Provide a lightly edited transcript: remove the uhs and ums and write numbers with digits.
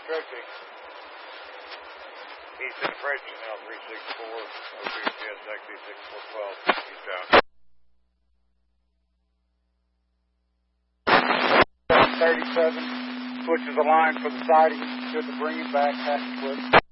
Stretching. East approaching now 364. OPCS XD 6412. He's down. 37 switches the line for the siding. Should bring him back half a foot.